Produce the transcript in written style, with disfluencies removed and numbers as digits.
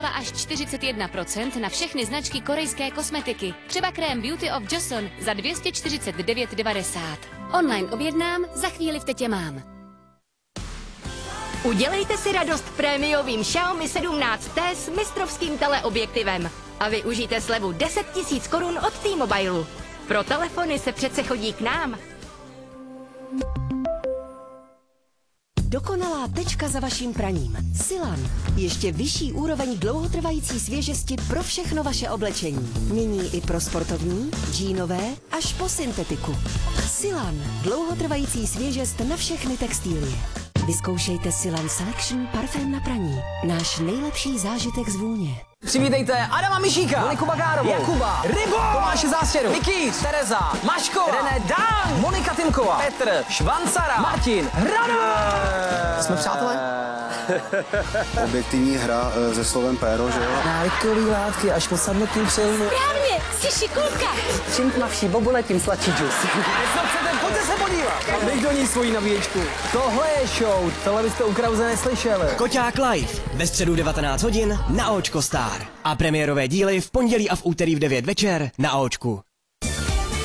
až 41% na všechny značky korejské kosmetiky. Třeba krém Beauty of Joseon za 249,90. Online objednám, za chvíli v Tetě mám. Udělejte si radost prémiovým Xiaomi 17T s mistrovským teleobjektivem a využijte slevu 10 000 korun od T-Mobile. Pro telefony se přece chodí k nám. Dokonalá tečka za vaším praním. Silan. Ještě vyšší úroveň dlouhotrvající svěžesti pro všechno vaše oblečení. Nyní i pro sportovní, džínové až po syntetiku. Silan. Dlouhotrvající svěžest na všechny textilie. Vyzkoušejte Silan Selection parfém na praní. Náš nejlepší zážitek z vůně. Přivítejte Adama Mišíka, Moniku Bagárovou, Jakuba, Rybo, Tomáše Zástěru, Mikýř, Tereza, Maškova, René Dán, Monika Tymková, Petr, Švancara, Martin, Hrano. Jsme přátelé? Objektivní hra se slovem péro, že jo? Návykový látky až po samotný přilnu. Správně, jsi šikulka. Čím tmavší bobule, tím sladší džus. Pojďte se podívat. Dej do ní svoji nabíječku. Tohle je show, tohle byste u Krause neslyšeli. Koťák Live ve středu 19 hodin na Očko Star. A premiérové díly v pondělí a v úterý v 9 večer na Očku.